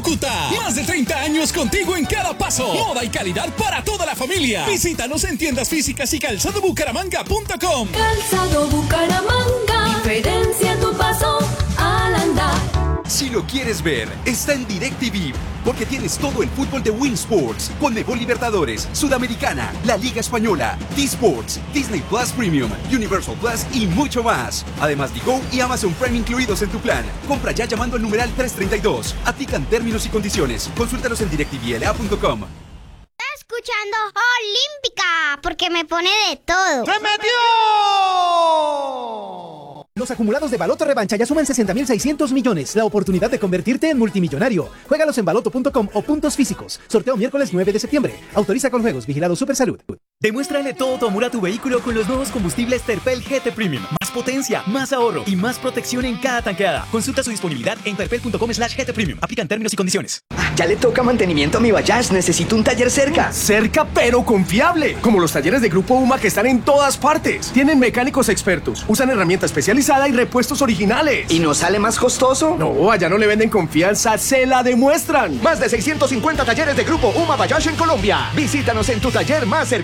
Cúcuta. Más de 30 años contigo en cada paso. Moda y calidad para toda la familia. Visítanos en tiendas físicas y calzadobucaramanga.com. Calzado Bucaramanga. Diferencia tu paso al andar. Si lo quieres ver, está en DirecTV, porque tienes todo el fútbol de Win Sports, Conmebol Libertadores, Sudamericana, la Liga Española, D-Sports, Disney Plus Premium, Universal Plus y mucho más. Además, Digo y Amazon Prime incluidos en tu plan. Compra ya llamando al numeral 332. Aplican términos y condiciones. Consúltalos en directvla.com. Escuchando Olímpica, porque me pone de todo. ¡Se metió! Los acumulados de Baloto Revancha ya suman 60.600 millones. La oportunidad de convertirte en multimillonario. Juégalos en baloto.com o puntos físicos. Sorteo miércoles 9 de septiembre. Autoriza con juegos. Vigilado Supersalud. Demuéstrale todo tu amor a tu vehículo con los nuevos combustibles Terpel GT Premium. Más potencia, más ahorro y más protección en cada tanqueada. Consulta su disponibilidad en terpel.com/GT Premium. Aplican términos y condiciones. Ya le toca mantenimiento a mi Bayash. Necesito un taller cerca. Cerca pero confiable. Como los talleres de Grupo UMA que están en todas partes. Tienen mecánicos expertos. Usan herramienta especializada y repuestos originales. ¿Y no sale más costoso? No, allá no le venden confianza, se la demuestran. Más de 650 talleres de Grupo UMA Bayash en Colombia. Visítanos en tu taller más cercano.